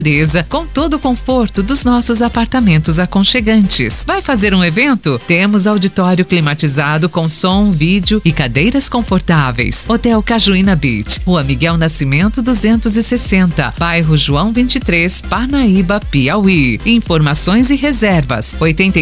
com todo o conforto dos nossos apartamentos aconchegantes. Vai fazer um evento? Temos auditório climatizado com som, vídeo e cadeiras confortáveis. Hotel Cajuína Beach, Rua Miguel Nascimento 260, bairro João 23, Parnaíba, Piauí. Informações e reservas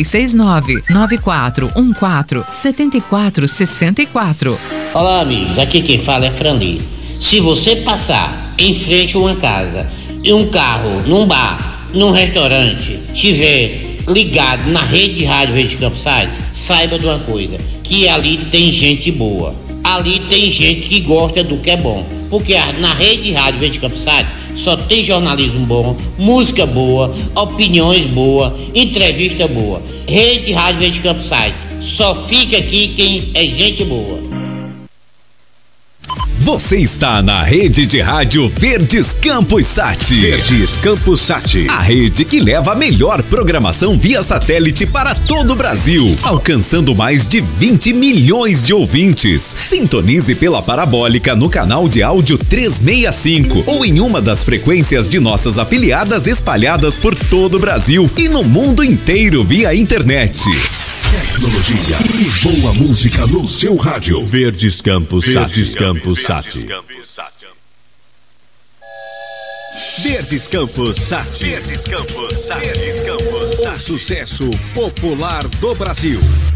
869-9414-7464. Olá, amigos, aqui quem fala é Franli. Se você passar em frente a uma casa e um carro, num bar, num restaurante, estiver ligado na rede de rádio Verde Campsite, saiba de uma coisa, que ali tem gente boa. Ali tem gente que gosta do que é bom. Porque na rede de rádio Verde Campsite só tem jornalismo bom, música boa, opiniões boas, entrevista boa. Rede de rádio Verde Campsite, só fica aqui quem é gente boa. Você está na rede de rádio Verdes Campos Sat. Verdes Campos Sat. A rede que leva a melhor programação via satélite para todo o Brasil, alcançando mais de 20 milhões de ouvintes. Sintonize pela parabólica no canal de áudio 365 ou em uma das frequências de nossas afiliadas espalhadas por todo o Brasil e no mundo inteiro via internet. Tecnologia e boa música no seu rádio. Verdes Campos Sat. Verdes Campos Sat. Verdes Campos Sat. Verdes Campos Sat. Sucesso popular do Brasil.